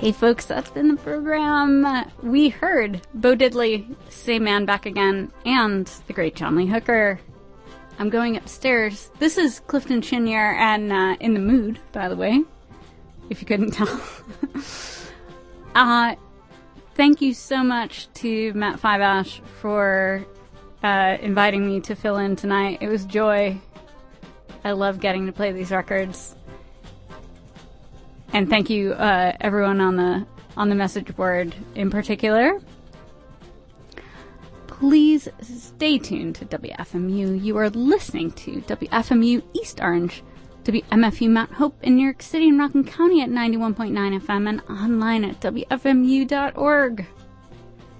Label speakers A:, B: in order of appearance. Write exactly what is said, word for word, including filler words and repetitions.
A: Hey folks, that's been the program. We heard Bo Diddley, Same Man Back Again, and the great John Lee Hooker. I'm going upstairs. This is Clifton Chenier and uh, In the Mood, by the way, if you couldn't tell. uh, thank you so much to Matt Fiveash for uh, inviting me to fill in tonight. It was joy. I love getting to play these records. And thank you, uh, everyone on the on the message board in particular. Please stay tuned to W F M U. You are listening to W F M U East Orange, W M F U Mount Hope in New York City and Rockland County at ninety-one point nine F M and online at W F M U dot org.